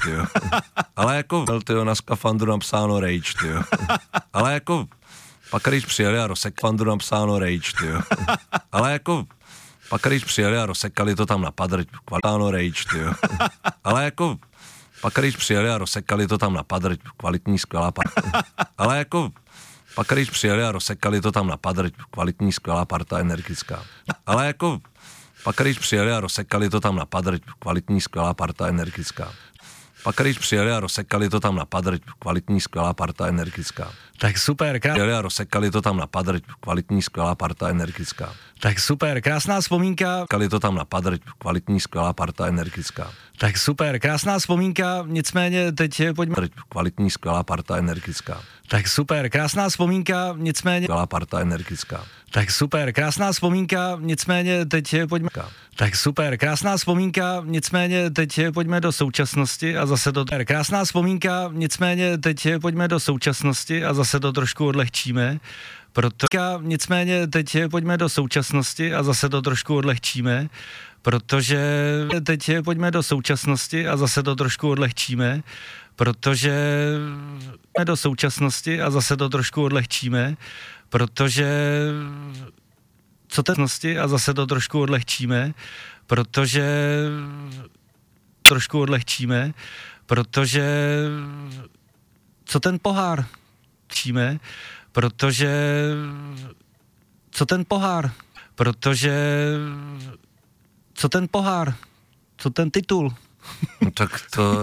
tyjo. Ale jako, tyjo, na skafandru napsáno rage, tyjo. Ale jako, pak když přijeli a rozsekfandru napsáno rage, tyjo. Ale jako, pak když přijeli a rozsekali to tam na padr, kvalitáno rage, tyjo. Ale jako, pak když přijeli a rozsekali to tam na padr, kvalitní, skvělá parta. Ale jako, pak když přijeli a rozsekali to tam na padr, kvalitní, skvělá parta energická. Ale jako, pak když přijeli a rozsekali to tam na padr, kvalitní, skvělá parta energická. Pak když přijeli a rozsekali to tam na padr, kvalitní, skvělá parta energická. Tak super, Přijeli a rozsekali to tam na padr, kvalitní, skvělá parta energická. Tak super, krásná vzpomínka. Kali to tam na padr, kvalitní, skvělá parta energická. Tak super, krásná vzpomínka, nicméně teď pojďme... Kvalitní, skvělá parta energická. Tak super, krásná vzpomínka, nicméně... Skvělá parta energická. Tak super, krásná vzpomínka, nicméně teď pojďme... Tak super, krásná vzpomínka, nicméně teď pojďme do současnosti a zase to... Krásná vzpomínka, nicméně teď pojďme do současnosti a zase to trošku odlehčíme. Nicméně teď pojďme do současnosti a zase to trošku odlehčíme, protože teď pojďme do současnosti a zase to trošku odlehčíme, protože do současnosti a zase to trošku odlehčíme, protože co tennosti a zase to trošku odlehčíme, protože trošku odlehčíme, protože co ten pohár číme, protože co ten pohár, protože co ten pohár, co ten titul, No tak to...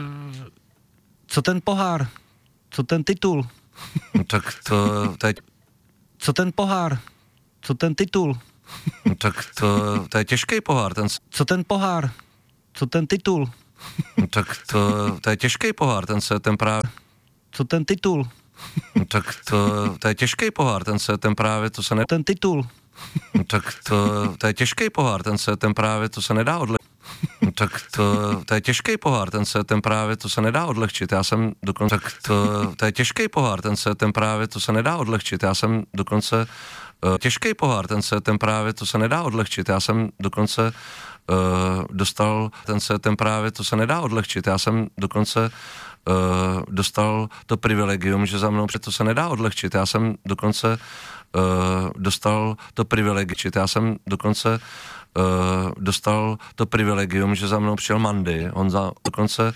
co ten pohár, co ten titul, No tak to teď... co ten pohár, co ten titul, No tak to je těžký pohár, ten... co ten pohár, co ten titul, No tak to je těžký pohár, ten právě... co ten titul, No tak to je těžký pohár, ten právě, to se ne... ten titul, No tak to je těžký pohár, ten právě, to se nedá odlehčit. No tak to je těžký pohár, ten právě, to se nedá odlehčit, já jsem dokonce... Tak to je těžký pohár, ten právě, to se nedá odlehčit, já jsem dokonce... Těžký pohár, ten právě, to se nedá odlehčit, já jsem dokonce dostal, ten právě, to se nedá odlehčit, já jsem dokonce dostal to privilegium, že za mnou to se nedá odlehčit, já jsem dokonce dostal to privilegium, já jsem dokonce dostal to privilegium, že za mnou přijel Mandy, on za dokonce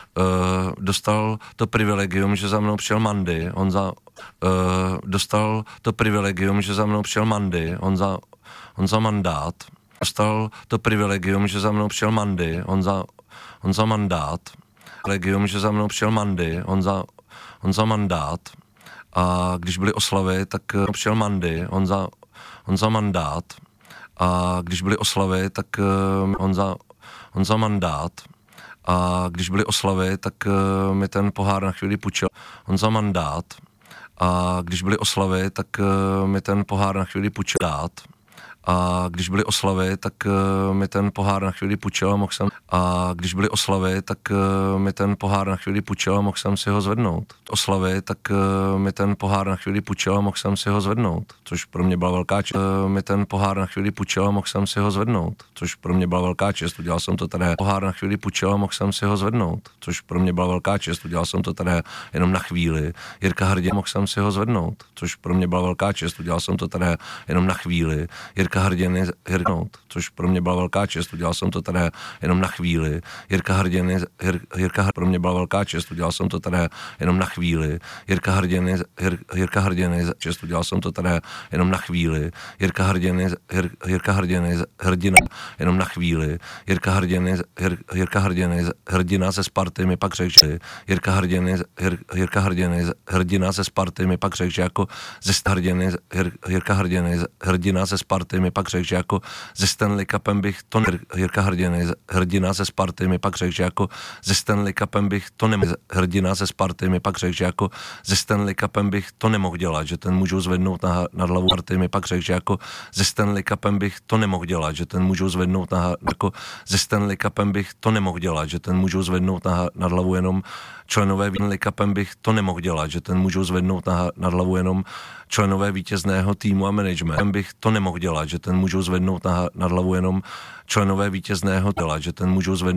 dostal to privilegium, že za mnou přijel Mandy, on za dostal to privilegium, že za mnou přijel Mandy, on za mandát, dostal to privilegium, že za mnou přijel Mandy, on za mandát, privilegium, že za mnou přijel Mandy, on za mandát, a když byly oslavy, tak přijel Mandy, on za mandát, a když byly oslavy, tak on za mandát, a když byly oslavy, tak mi ten pohár na chvíli půjčil, on za mandát, a když byly oslavy, tak mi ten pohár na chvíli půjčil dát, a když byly oslavy, tak mi ten pohár na chvíli půjčil a mohl jsem, a když byly oslavy, tak mi ten pohár na chvíli půjčil a mohl jsem si ho zvednout. Oslavy, tak mi ten pohár na chvíli půjčil a mohl jsem si ho zvednout, což pro mě byla velká čest. Mi ten pohár na chvíli půjčil a mohl jsem si ho zvednout, což pro mě byla velká čest. Udělal jsem to tady. Pohár na chvíli půjčil a mohl jsem si ho zvednout, což pro mě byla velká čest. Udělal jsem to tady jenom na chvíli. Jirka Hrdina, mohl jsem si ho zvednout, což pro mě byla velká čest. Udělal jsem to tady jenom na chvíli. Jirka Hrdiny hrnout, což pro mě byla velká čest, udělal jsem to tady jenom na chvíli. Jirka Hrdiny, pro mě byla velká čest, udělal jsem to tady jenom na chvíli. Jirka Hrdiny, čest, udělal jsem to tady jenom na chvíli. Jirka Hrdiny, hrdina, jenom na chvíli. Jirka Hrdiny, hrdina ze Sparty mi pak řekl, že Jirka Hrdiny, hrdina ze Sparty mi pak řekl, že jako ze Hrdiny, Jirka Hrdiny, hrdina ze Sparty mi pak řekl, že jako ze Stanley Cupem bych to Jirka Hrdiny, hrdina ze Sparty mi pak řekl, že jako ze Stanley Cupem bych to nemohl, hrdina ze Sparty mi pak řekl, že jako ze Stanley Cupem bych to nemohl dělat, že ten můžu zvednout nad hlavu Sparty mi pak řekl, že jako ze Stanley Cupem bych to nemohl dělat, že ten můžu zvednout jako ze Stanley Cupem bych to nemohl dělat, že ten můžu zvednout nad hlavu jenom členové Stanley Cupem bych to nemohl dělat, že ten můžu zvednout nad hlavu jenom členové vítězného týmu a management bych to nemohl dělat, že ten můžu zvednout nad hlavu jenom členové vítězného dělat, že ten můžu zvednout